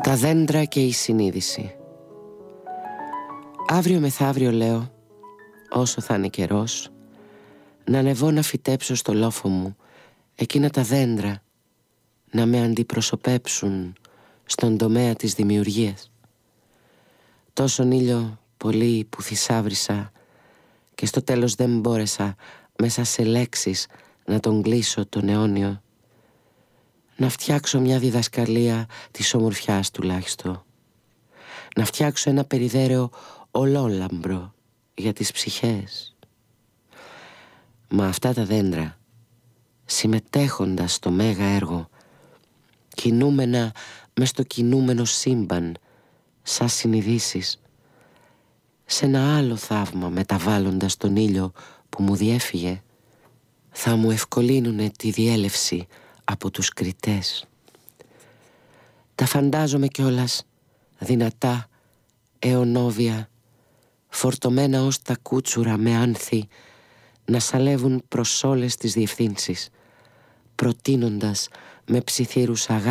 Τα δέντρα και η συνείδηση. Αύριο μεθαύριο λέω, όσο θα είναι καιρός, να ανεβώ να φυτέψω στο λόφο μου εκείνα τα δέντρα, να με αντιπροσωπέψουν στον τομέα της δημιουργίας. Τόσον ήλιο πολύ που θησάβρισα και στο τέλος δεν μπόρεσα μέσα σε λέξεις να τον κλείσω τον αιώνιο. Να φτιάξω μια διδασκαλία της ομορφιάς τουλάχιστον. Να φτιάξω ένα περιδέρεο ολόλαμπρο για τις ψυχές. Μα αυτά τα δέντρα, συμμετέχοντας στο μέγα έργο, κινούμενα μες στο κινούμενο σύμπαν, σαν συνειδήσεις, σε ένα άλλο θαύμα μεταβάλλοντας τον ήλιο που μου διέφυγε, θα μου ευκολύνουνε τη διέλευση από τους κριτές. Τα φαντάζομαι κιόλας δυνατά, αιωνόβια, φορτωμένα ως τα κούτσουρα με άνθη, να σαλεύουν προς όλες τις διευθύνσεις, προτείνοντας με ψιθύρους αγάπη